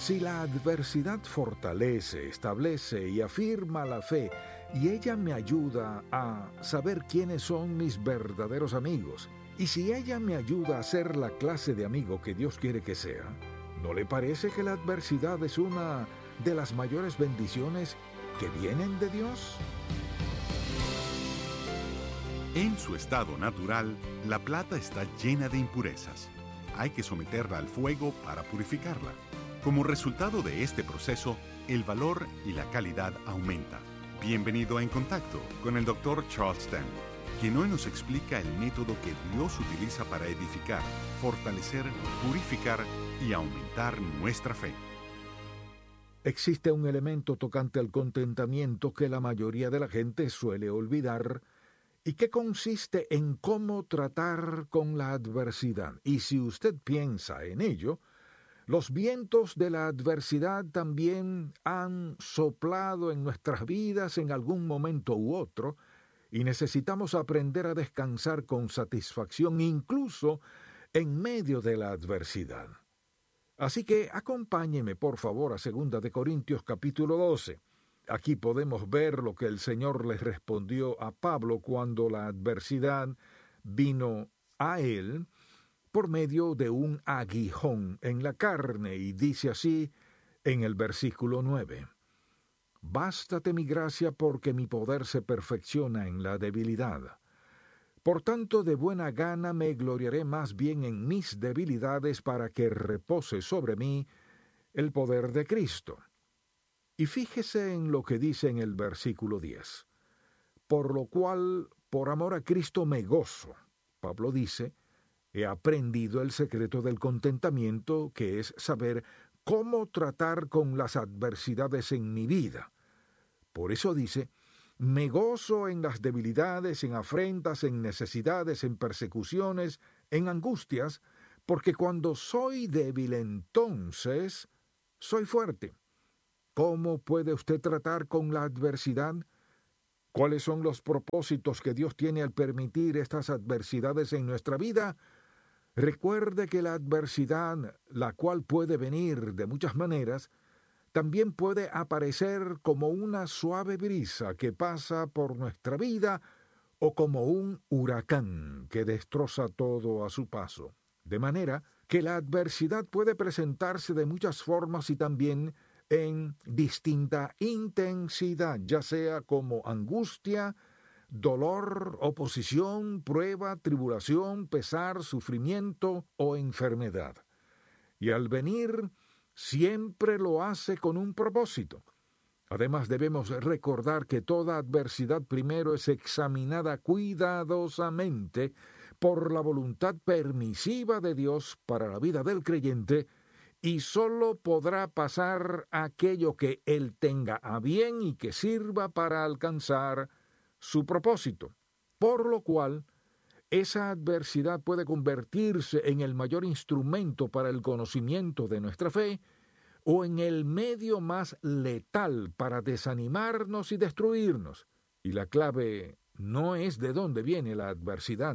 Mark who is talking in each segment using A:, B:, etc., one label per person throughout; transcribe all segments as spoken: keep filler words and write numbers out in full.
A: Si la adversidad fortalece, establece y afirma la fe, y ella me ayuda a saber quiénes son mis verdaderos amigos, y si ella me ayuda a ser la clase de amigo que Dios quiere que sea, ¿no le parece que la adversidad es una de las mayores bendiciones que vienen de Dios?
B: En su estado natural, la plata está llena de impurezas. Hay que someterla al fuego para purificarla. Como resultado de este proceso, el valor y la calidad aumentan. Bienvenido a En Contacto con el doctor Charles Stanley, quien hoy nos explica el método que Dios utiliza para edificar, fortalecer, purificar y aumentar nuestra fe.
A: Existe un elemento tocante al contentamiento que la mayoría de la gente suele olvidar y que consiste en cómo tratar con la adversidad. Y si usted piensa en ello, los vientos de la adversidad también han soplado en nuestras vidas en algún momento u otro, y necesitamos aprender a descansar con satisfacción incluso en medio de la adversidad. Así que acompáñeme por favor a segunda de Corintios capítulo doce. Aquí podemos ver lo que el Señor les respondió a Pablo cuando la adversidad vino a él por medio de un aguijón en la carne, y dice así en el versículo nueve: «Bástate mi gracia, porque mi poder se perfecciona en la debilidad. Por tanto, de buena gana me gloriaré más bien en mis debilidades, para que repose sobre mí el poder de Cristo». Y fíjese en lo que dice en el versículo diez: «Por lo cual, por amor a Cristo me gozo». Pablo dice: «He aprendido el secreto del contentamiento, que es saber cómo tratar con las adversidades en mi vida». Por eso dice: «Me gozo en las debilidades, en afrentas, en necesidades, en persecuciones, en angustias, porque cuando soy débil entonces soy fuerte». ¿Cómo puede usted tratar con la adversidad? ¿Cuáles son los propósitos que Dios tiene al permitir estas adversidades en nuestra vida? Recuerde que la adversidad, la cual puede venir de muchas maneras, también puede aparecer como una suave brisa que pasa por nuestra vida o como un huracán que destroza todo a su paso. De manera que la adversidad puede presentarse de muchas formas y también en distinta intensidad, ya sea como angustia, dolor, oposición, prueba, tribulación, pesar, sufrimiento o enfermedad. Y al venir, siempre lo hace con un propósito. Además, debemos recordar que toda adversidad primero es examinada cuidadosamente por la voluntad permisiva de Dios para la vida del creyente, y sólo podrá pasar aquello que Él tenga a bien y que sirva para alcanzar su propósito. Por lo cual, esa adversidad puede convertirse en el mayor instrumento para el conocimiento de nuestra fe, o en el medio más letal para desanimarnos y destruirnos. Y la clave no es de dónde viene la adversidad,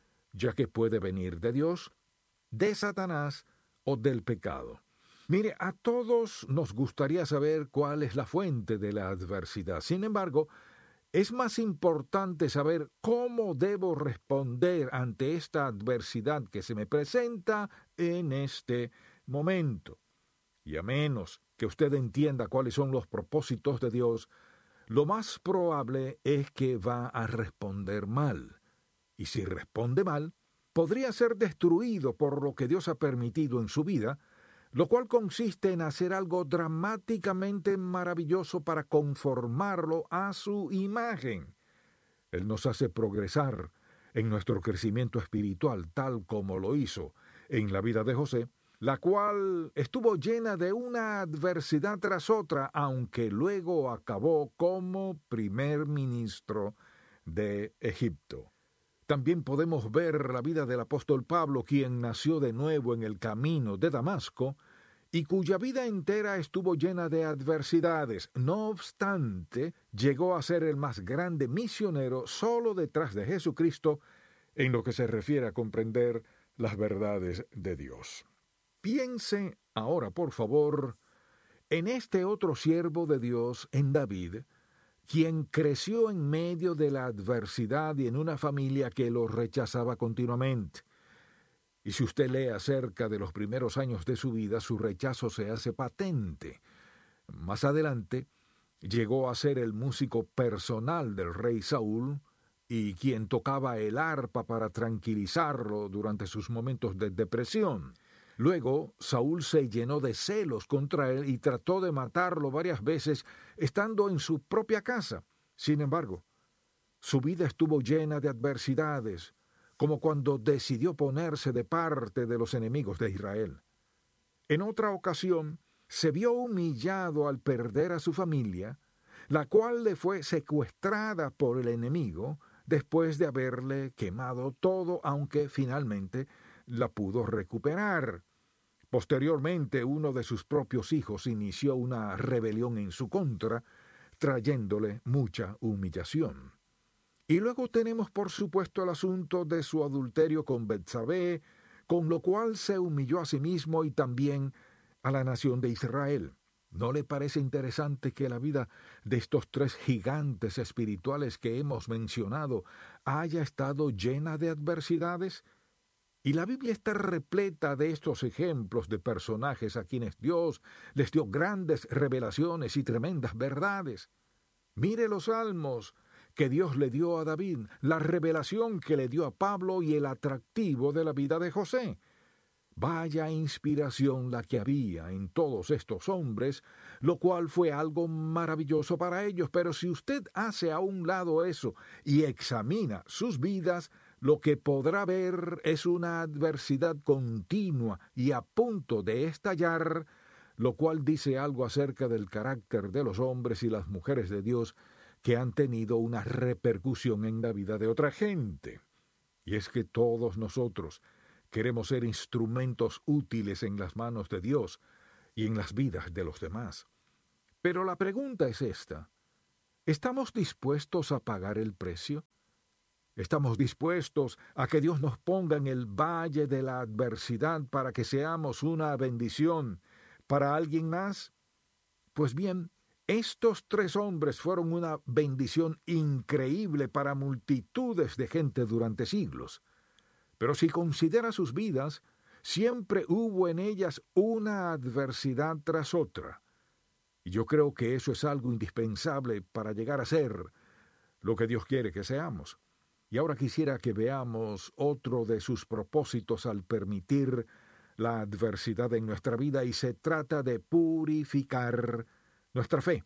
A: ya que puede venir de Dios, de Satanás o del pecado. Mire, a todos nos gustaría saber cuál es la fuente de la adversidad. Sin embargo, es más importante saber cómo debo responder ante esta adversidad que se me presenta en este momento. Y a menos que usted entienda cuáles son los propósitos de Dios, lo más probable es que va a responder mal. Y si responde mal, podría ser destruido por lo que Dios ha permitido en su vida, lo cual consiste en hacer algo dramáticamente maravilloso para conformarlo a su imagen. Él nos hace progresar en nuestro crecimiento espiritual, tal como lo hizo en la vida de José, la cual estuvo llena de una adversidad tras otra, aunque luego acabó como primer ministro de Egipto. También podemos ver la vida del apóstol Pablo, quien nació de nuevo en el camino de Damasco y cuya vida entera estuvo llena de adversidades. No obstante, llegó a ser el más grande misionero solo detrás de Jesucristo en lo que se refiere a comprender las verdades de Dios. Piense ahora, por favor, en este otro siervo de Dios, en David, quien creció en medio de la adversidad y en una familia que lo rechazaba continuamente. Y si usted lee acerca de los primeros años de su vida, su rechazo se hace patente. Más adelante, llegó a ser el músico personal del rey Saúl y quien tocaba el arpa para tranquilizarlo durante sus momentos de depresión. Luego, Saúl se llenó de celos contra él y trató de matarlo varias veces estando en su propia casa. Sin embargo, su vida estuvo llena de adversidades, como cuando decidió ponerse de parte de los enemigos de Israel. En otra ocasión, se vio humillado al perder a su familia, la cual le fue secuestrada por el enemigo después de haberle quemado todo, aunque finalmente la pudo recuperar. Posteriormente, uno de sus propios hijos inició una rebelión en su contra, trayéndole mucha humillación. Y luego tenemos, por supuesto, el asunto de su adulterio con Betsabé, con lo cual se humilló a sí mismo y también a la nación de Israel. ¿No le parece interesante que la vida de estos tres gigantes espirituales que hemos mencionado haya estado llena de adversidades? Y la Biblia está repleta de estos ejemplos de personajes a quienes Dios les dio grandes revelaciones y tremendas verdades. Mire los salmos que Dios le dio a David, la revelación que le dio a Pablo y el atractivo de la vida de José. Vaya inspiración la que había en todos estos hombres, lo cual fue algo maravilloso para ellos. Pero si usted hace a un lado eso y examina sus vidas, lo que podrá ver es una adversidad continua y a punto de estallar, lo cual dice algo acerca del carácter de los hombres y las mujeres de Dios que han tenido una repercusión en la vida de otra gente. Y es que todos nosotros queremos ser instrumentos útiles en las manos de Dios y en las vidas de los demás. Pero la pregunta es esta: ¿estamos dispuestos a pagar el precio? ¿Estamos dispuestos a que Dios nos ponga en el valle de la adversidad para que seamos una bendición para alguien más? Pues bien, estos tres hombres fueron una bendición increíble para multitudes de gente durante siglos. Pero si considera sus vidas, siempre hubo en ellas una adversidad tras otra. Y yo creo que eso es algo indispensable para llegar a ser lo que Dios quiere que seamos. Y ahora quisiera que veamos otro de sus propósitos al permitir la adversidad en nuestra vida, y se trata de purificar nuestra fe.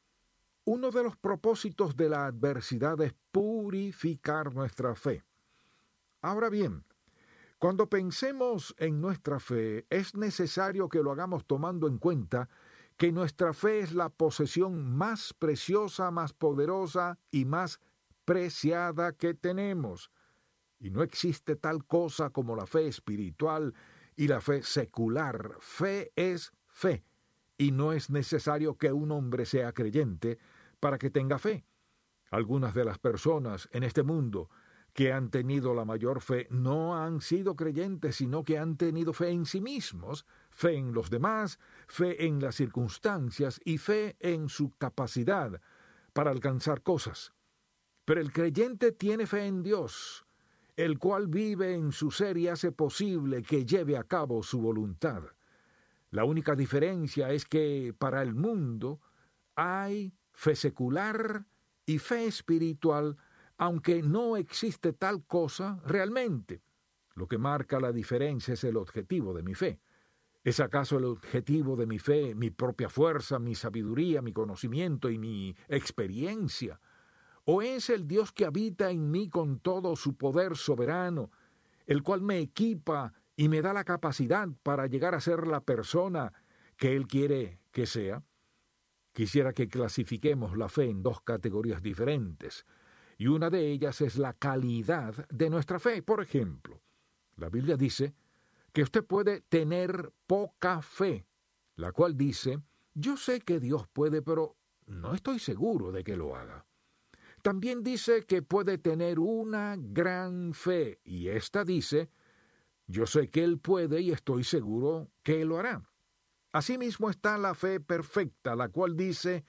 A: Uno de los propósitos de la adversidad es purificar nuestra fe. Ahora bien, cuando pensemos en nuestra fe, es necesario que lo hagamos tomando en cuenta que nuestra fe es la posesión más preciosa, más poderosa y más preciada que tenemos. Y no existe tal cosa como la fe espiritual y la fe secular. Fe es fe, y no es necesario que un hombre sea creyente para que tenga fe. Algunas de las personas en este mundo que han tenido la mayor fe no han sido creyentes, sino que han tenido fe en sí mismos, fe en los demás, fe en las circunstancias y fe en su capacidad para alcanzar cosas. Pero el creyente tiene fe en Dios, el cual vive en su ser y hace posible que lleve a cabo su voluntad. La única diferencia es que para el mundo hay fe secular y fe espiritual, aunque no existe tal cosa realmente. Lo que marca la diferencia es el objetivo de mi fe. ¿Es acaso el objetivo de mi fe mi propia fuerza, mi sabiduría, mi conocimiento y mi experiencia? ¿O es el Dios que habita en mí con todo su poder soberano, el cual me equipa y me da la capacidad para llegar a ser la persona que Él quiere que sea? Quisiera que clasifiquemos la fe en dos categorías diferentes, y una de ellas es la calidad de nuestra fe. Por ejemplo, la Biblia dice que usted puede tener poca fe, la cual dice: yo sé que Dios puede, pero no estoy seguro de que lo haga. También dice que puede tener una gran fe, y esta dice: yo sé que Él puede y estoy seguro que Él lo hará. Asimismo está la fe perfecta, la cual dice,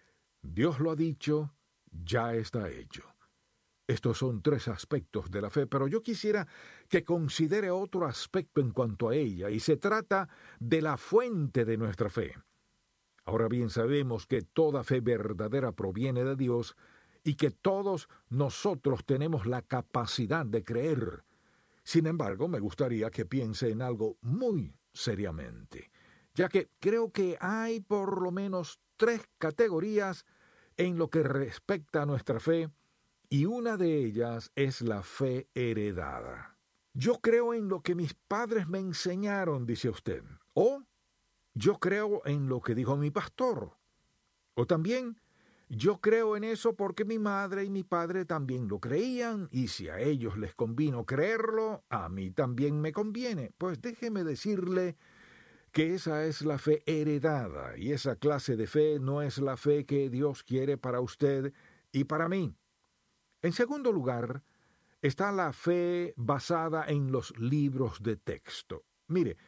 A: Dios lo ha dicho, ya está hecho. Estos son tres aspectos de la fe, pero yo quisiera que considere otro aspecto en cuanto a ella, y se trata de la fuente de nuestra fe. Ahora bien, sabemos que toda fe verdadera proviene de Dios y que todos nosotros tenemos la capacidad de creer. Sin embargo, me gustaría que piense en algo muy seriamente, ya que creo que hay por lo menos tres categorías en lo que respecta a nuestra fe, y una de ellas es la fe heredada. Yo creo en lo que mis padres me enseñaron, dice usted, o yo creo en lo que dijo mi pastor, o también yo creo en eso porque mi madre y mi padre también lo creían, y si a ellos les convino creerlo, a mí también me conviene. Pues déjeme decirle que esa es la fe heredada, y esa clase de fe no es la fe que Dios quiere para usted y para mí. En segundo lugar, está la fe basada en los libros de texto. Mire,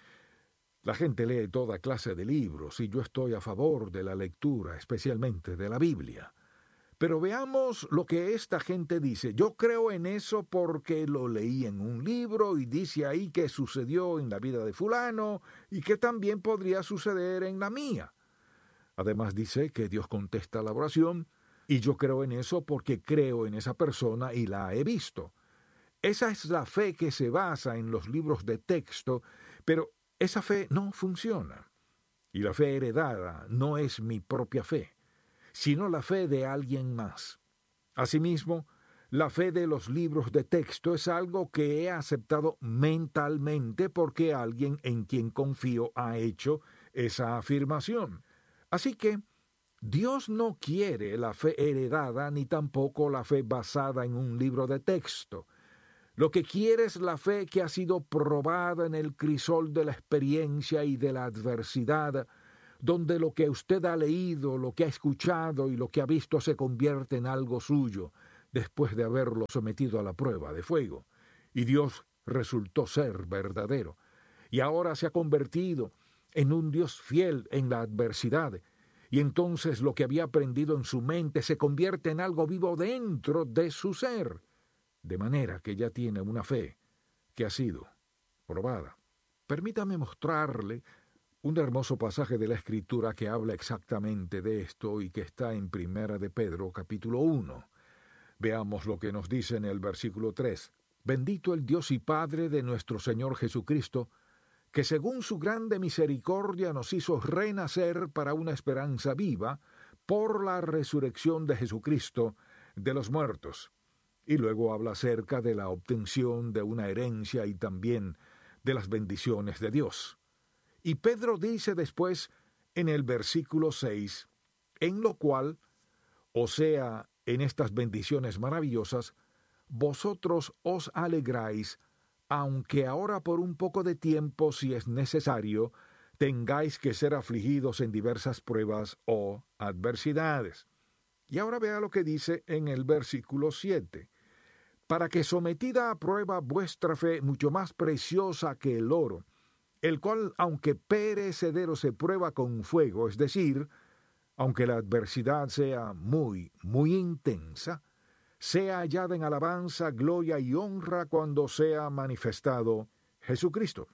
A: la gente lee toda clase de libros y yo estoy a favor de la lectura, especialmente de la Biblia. Pero veamos lo que esta gente dice. Yo creo en eso porque lo leí en un libro y dice ahí que sucedió en la vida de fulano y que también podría suceder en la mía. Además dice que Dios contesta la oración y yo creo en eso porque creo en esa persona y la he visto. Esa es la fe que se basa en los libros de texto, pero esa fe no funciona. Y la fe heredada no es mi propia fe, sino la fe de alguien más. Asimismo, la fe de los libros de texto es algo que he aceptado mentalmente porque alguien en quien confío ha hecho esa afirmación. Así que Dios no quiere la fe heredada ni tampoco la fe basada en un libro de texto. Lo que quiere es la fe que ha sido probada en el crisol de la experiencia y de la adversidad, donde lo que usted ha leído, lo que ha escuchado y lo que ha visto se convierte en algo suyo, después de haberlo sometido a la prueba de fuego. Y Dios resultó ser verdadero. Y ahora se ha convertido en un Dios fiel en la adversidad. Y entonces lo que había aprendido en su mente se convierte en algo vivo dentro de su ser. De manera que ya tiene una fe que ha sido probada. Permítame mostrarle un hermoso pasaje de la Escritura que habla exactamente de esto y que está en Primera de Pedro, capítulo uno. Veamos lo que nos dice en el versículo tres. Bendito el Dios y Padre de nuestro Señor Jesucristo, que según su grande misericordia nos hizo renacer para una esperanza viva por la resurrección de Jesucristo de los muertos. Y luego habla acerca de la obtención de una herencia y también de las bendiciones de Dios. Y Pedro dice después en el versículo seis, en lo cual, o sea, en estas bendiciones maravillosas, vosotros os alegráis, aunque ahora por un poco de tiempo, si es necesario, tengáis que ser afligidos en diversas pruebas o adversidades. Y ahora vea lo que dice en el versículo siete. Para que sometida a prueba vuestra fe, mucho más preciosa que el oro, el cual, aunque perecedero, se prueba con fuego, es decir, aunque la adversidad sea muy, muy intensa, sea hallada en alabanza, gloria y honra cuando sea manifestado Jesucristo.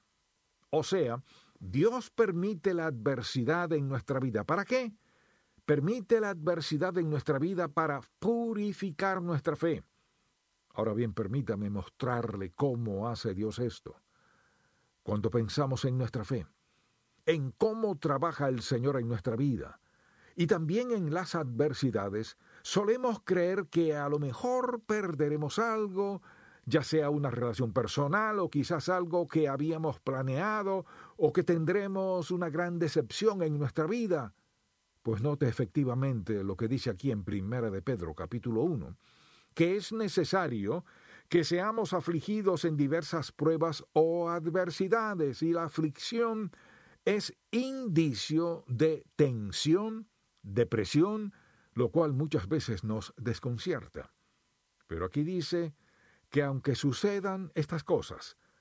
A: O sea, Dios permite la adversidad en nuestra vida. ¿Para qué? Permite la adversidad en nuestra vida para purificar nuestra fe. Ahora bien, permítame mostrarle cómo hace Dios esto. Cuando pensamos en nuestra fe, en cómo trabaja el Señor en nuestra vida, y también en las adversidades, solemos creer que a lo mejor perderemos algo, ya sea una relación personal o quizás algo que habíamos planeado, o que tendremos una gran decepción en nuestra vida. Pues note efectivamente lo que dice aquí en Primera de Pedro, capítulo uno, que es necesario que seamos afligidos en diversas pruebas o adversidades, y la aflicción es indicio de tensión, depresión, lo cual muchas veces nos desconcierta. Pero aquí dice que aunque sucedan estas cosas,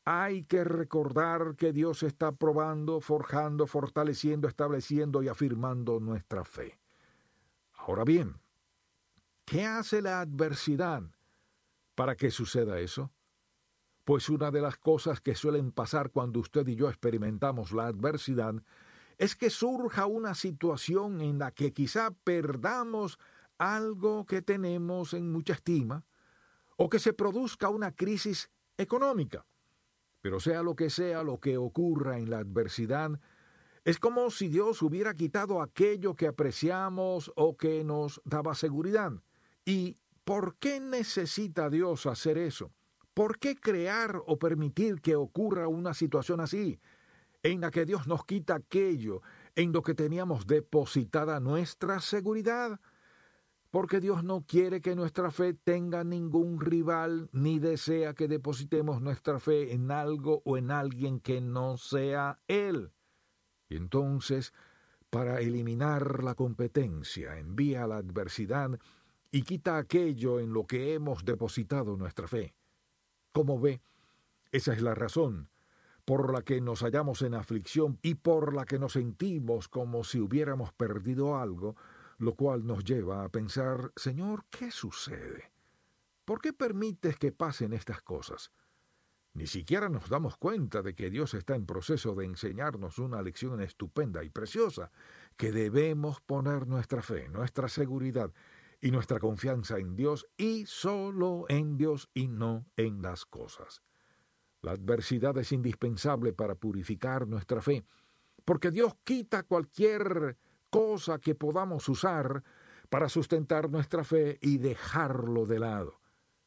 A: hay que recordar que Dios está probando, forjando, fortaleciendo, estableciendo y afirmando nuestra fe. Ahora bien, ¿qué hace la adversidad para que suceda eso? Pues una de las cosas que suelen pasar cuando usted y yo experimentamos la adversidad es que surja una situación en la que quizá perdamos algo que tenemos en mucha estima, o que se produzca una crisis económica. Pero sea lo que sea lo que ocurra en la adversidad, es como si Dios hubiera quitado aquello que apreciamos o que nos daba seguridad. ¿Y por qué necesita Dios hacer eso? ¿Por qué crear o permitir que ocurra una situación así, en la que Dios nos quita aquello en lo que teníamos depositada nuestra seguridad? Porque Dios no quiere que nuestra fe tenga ningún rival, ni desea que depositemos nuestra fe en algo o en alguien que no sea Él. Y entonces, para eliminar la competencia, envía la adversidad y quita aquello en lo que hemos depositado nuestra fe. Como ve, esa es la razón por la que nos hallamos en aflicción y por la que nos sentimos como si hubiéramos perdido algo, lo cual nos lleva a pensar, Señor, ¿qué sucede? ¿Por qué permites que pasen estas cosas? Ni siquiera nos damos cuenta de que Dios está en proceso de enseñarnos una lección estupenda y preciosa, que debemos poner nuestra fe, nuestra seguridad y nuestra confianza en Dios y solo en Dios y no en las cosas. La adversidad es indispensable para purificar nuestra fe, porque Dios quita cualquier cosa que podamos usar para sustentar nuestra fe y dejarlo de lado.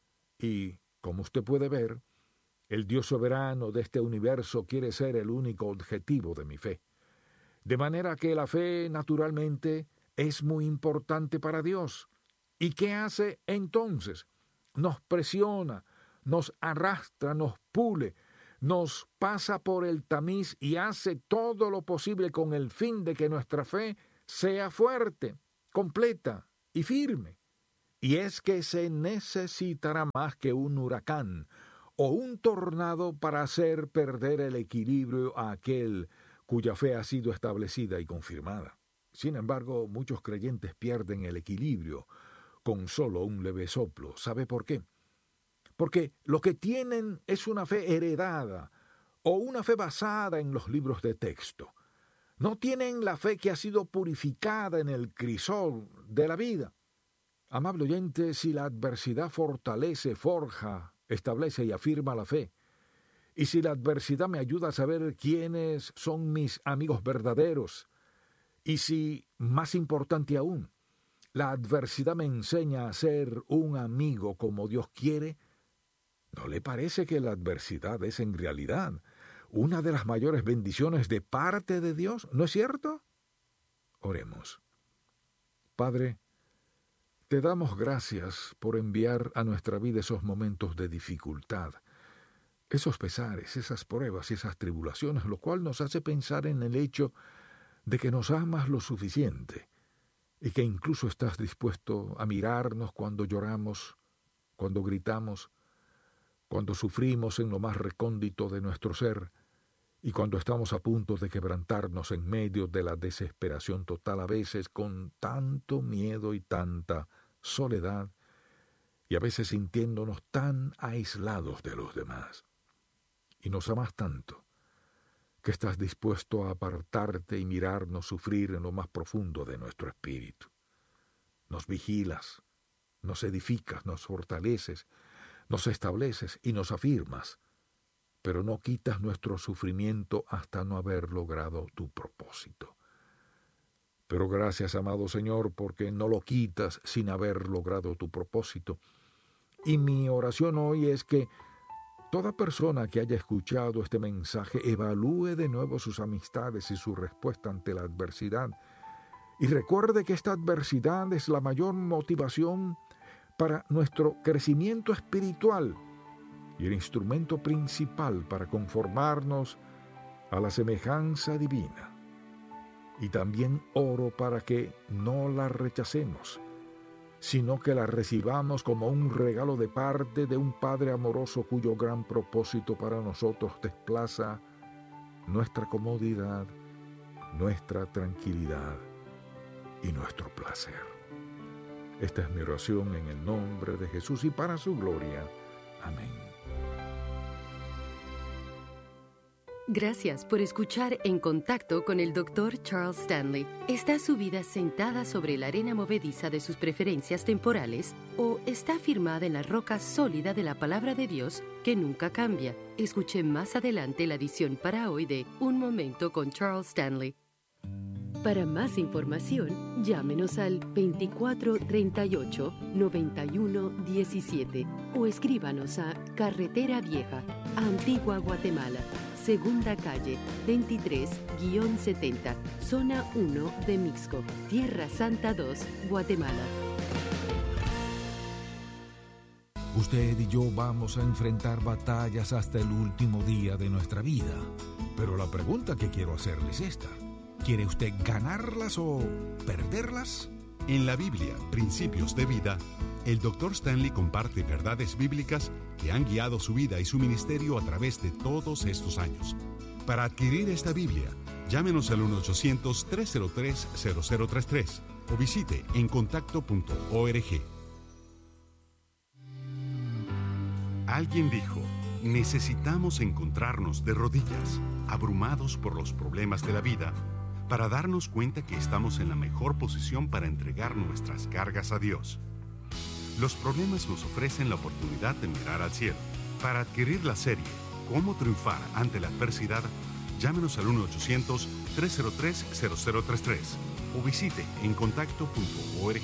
A: Y, como usted puede ver, el Dios soberano de este universo quiere ser el único objetivo de mi fe. De manera que la fe, naturalmente, es muy importante para Dios. ¿Y qué hace entonces? Nos presiona, nos arrastra, nos pule, nos pasa por el tamiz y hace todo lo posible con el fin de que nuestra fe sea fuerte, completa y firme. Y es que se necesitará más que un huracán o un tornado para hacer perder el equilibrio a aquel cuya fe ha sido establecida y confirmada. Sin embargo, muchos creyentes pierden el equilibrio con solo un leve soplo. ¿Sabe por qué? Porque lo que tienen es una fe heredada o una fe basada en los libros de texto. No tienen la fe que ha sido purificada en el crisol de la vida. Amable oyente, si la adversidad fortalece, forja, establece y afirma la fe, y si la adversidad me ayuda a saber quiénes son mis amigos verdaderos, y si, más importante aún, la adversidad me enseña a ser un amigo como Dios quiere, ¿no le parece que la adversidad es en realidad una de las mayores bendiciones de parte de Dios? ¿No es cierto? Oremos. Padre, te damos gracias por enviar a nuestra vida esos momentos de dificultad, esos pesares, esas pruebas y esas tribulaciones, lo cual nos hace pensar en el hecho de que nos amas lo suficiente y que incluso estás dispuesto a mirarnos cuando lloramos, cuando gritamos, cuando sufrimos en lo más recóndito de nuestro ser y cuando estamos a punto de quebrantarnos en medio de la desesperación total, a veces con tanto miedo y tanta soledad, y a veces sintiéndonos tan aislados de los demás. Y nos amas tanto que estás dispuesto a apartarte y mirarnos sufrir en lo más profundo de nuestro espíritu. Nos vigilas, nos edificas, nos fortaleces, nos estableces y nos afirmas, pero no quitas nuestro sufrimiento hasta no haber logrado tu propósito. Pero gracias, amado Señor, porque no lo quitas sin haber logrado tu propósito. Y mi oración hoy es que toda persona que haya escuchado este mensaje evalúe de nuevo sus amistades y su respuesta ante la adversidad. Y recuerde que esta adversidad es la mayor motivación para nuestro crecimiento espiritual y el instrumento principal para conformarnos a la semejanza divina. Y también oro para que no la rechacemos, sino que la recibamos como un regalo de parte de un Padre amoroso cuyo gran propósito para nosotros desplaza nuestra comodidad, nuestra tranquilidad y nuestro placer. Esta es mi oración en el nombre de Jesús y para su gloria. Amén.
C: Gracias por escuchar En Contacto con el doctor Charles Stanley. ¿Está su vida sentada sobre la arena movediza de sus preferencias temporales o está firmada en la roca sólida de la palabra de Dios que nunca cambia? Escuche más adelante la edición para hoy de Un Momento con Charles Stanley. Para más información, llámenos al veinticuatro treinta y ocho, noventa y uno diecisiete o escríbanos a Carretera Vieja, Antigua Guatemala, Segunda Calle, veintitrés setenta, Zona uno de Mixco, Tierra Santa dos, Guatemala.
A: Usted y yo vamos a enfrentar batallas hasta el último día de nuestra vida. Pero la pregunta que quiero hacerle es esta. ¿Quiere usted ganarlas o perderlas?
B: En la Biblia, Principios de Vida, el doctor Stanley comparte verdades bíblicas que han guiado su vida y su ministerio a través de todos estos años. Para adquirir esta Biblia, llámenos al uno ochocientos, tres cero tres, cero cero tres tres o visite en contacto punto org. Alguien dijo, necesitamos encontrarnos de rodillas, abrumados por los problemas de la vida, para darnos cuenta que estamos en la mejor posición para entregar nuestras cargas a Dios. Los problemas nos ofrecen la oportunidad de mirar al cielo. Para adquirir la serie Cómo triunfar ante la adversidad, llámenos al uno ochocientos, tres cero tres, cero cero tres tres o visite en contacto punto org.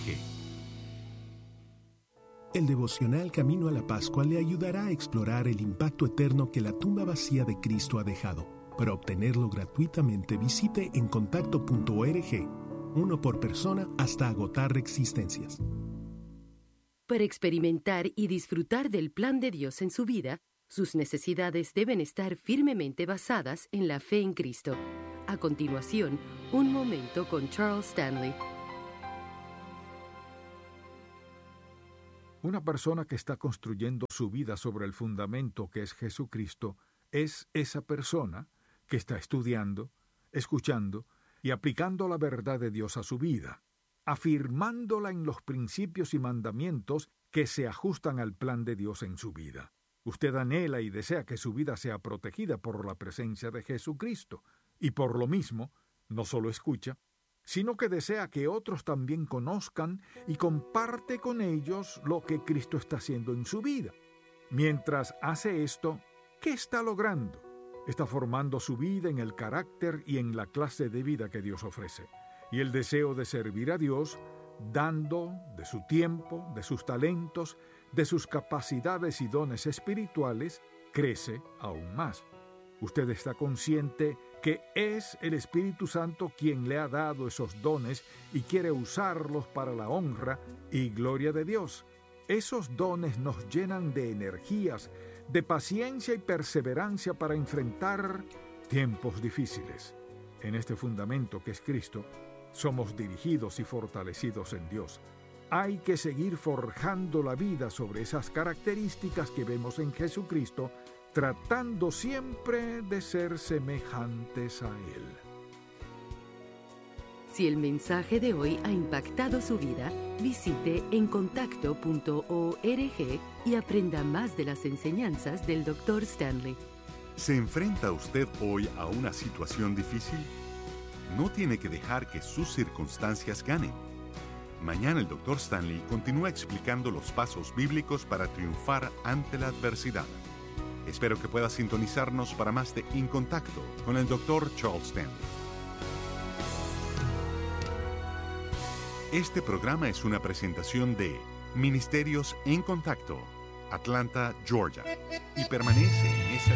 D: El devocional Camino a la Pascua le ayudará a explorar el impacto eterno que la tumba vacía de Cristo ha dejado. Para obtenerlo gratuitamente, visite en contacto punto org, uno por persona hasta agotar existencias.
C: Para experimentar y disfrutar del plan de Dios en su vida, sus necesidades deben estar firmemente basadas en la fe en Cristo. A continuación, un momento con Charles Stanley.
A: Una persona que está construyendo su vida sobre el fundamento que es Jesucristo es esa persona que está estudiando, escuchando y aplicando la verdad de Dios a su vida, afirmándola en los principios y mandamientos que se ajustan al plan de Dios en su vida. Usted anhela y desea que su vida sea protegida por la presencia de Jesucristo, y por lo mismo, no solo escucha, sino que desea que otros también conozcan y comparte con ellos lo que Cristo está haciendo en su vida. Mientras hace esto, ¿qué está logrando? Está formando su vida en el carácter y en la clase de vida que Dios ofrece. Y el deseo de servir a Dios, dando de su tiempo, de sus talentos, de sus capacidades y dones espirituales, crece aún más. Usted está consciente que es el Espíritu Santo quien le ha dado esos dones y quiere usarlos para la honra y gloria de Dios. Esos dones nos llenan de energías, de paciencia y perseverancia para enfrentar tiempos difíciles. En este fundamento que es Cristo, somos dirigidos y fortalecidos en Dios. Hay que seguir forjando la vida sobre esas características que vemos en Jesucristo, tratando siempre de ser semejantes a Él.
C: Si el mensaje de hoy ha impactado su vida, visite en contacto punto org y aprenda más de las enseñanzas del doctor Stanley.
B: ¿Se enfrenta usted hoy a una situación difícil? No tiene que dejar que sus circunstancias ganen. Mañana el doctor Stanley continúa explicando los pasos bíblicos para triunfar ante la adversidad. Espero que pueda sintonizarnos para más de En Contacto con el doctor Charles Stanley. Este programa es una presentación de Ministerios En Contacto, Atlanta, Georgia, y permanece en esa